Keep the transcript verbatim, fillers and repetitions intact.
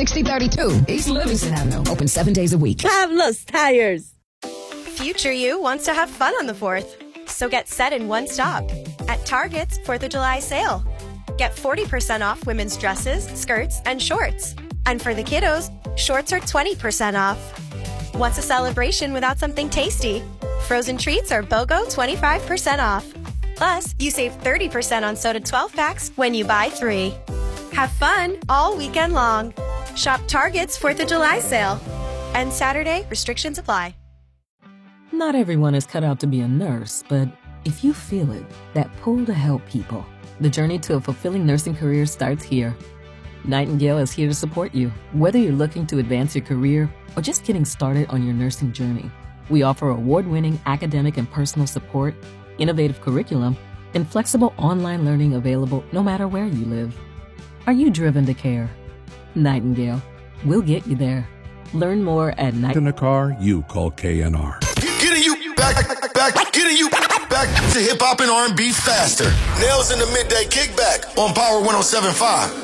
sixty thirty-two East Livingston Avenue. Open seven days a week. Pablo's Tires. Future you wants to have fun on the fourth. So get set in one stop at Target's fourth of July sale. Get forty percent off women's dresses, skirts, and shorts. And for the kiddos, shorts are twenty percent off. What's a celebration without something tasty? Frozen treats are BOGO twenty-five percent off. Plus, you save thirty percent on soda twelve packs when you buy three. Have fun all weekend long. Shop Target's fourth of July sale. And Saturday, restrictions apply. Not everyone is cut out to be a nurse, but if you feel it, that pull to help people, the journey to a fulfilling nursing career starts here. Nightingale is here to support you, whether you're looking to advance your career or just getting started on your nursing journey. We offer award-winning academic and personal support, innovative curriculum, and flexible online learning available no matter where you live. Are you driven to care? Nightingale. We'll get you there. Learn more at Night. In a car, you call K N R. Getting you back, back, getting you back to hip hop and R and B faster. Nails in the midday kickback on Power one oh seven point five.